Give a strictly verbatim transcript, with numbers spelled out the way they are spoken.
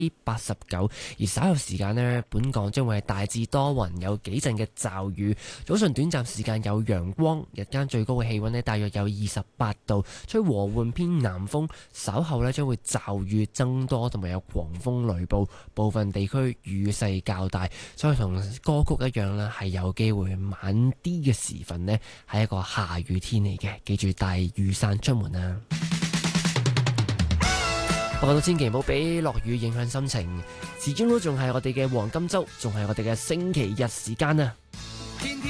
八十九，而稍後時間呢，本港將會係大致多雲，有幾陣嘅驟雨。早上短暫時間有陽光，日間最高嘅氣溫呢，大約有二十八度，吹和緩偏南風。稍後呢，將會驟雨增多，同埋有狂風雷暴，部分地區雨勢較大。所以同歌曲一樣啦，係有機會晚啲嘅時分呢，係一個下雨天嚟嘅，記住帶雨傘出門啊！我覺得千祈唔好俾落雨影響心情，始終都仲係我哋嘅黃金周，仲係我哋嘅星期日時間啊！天天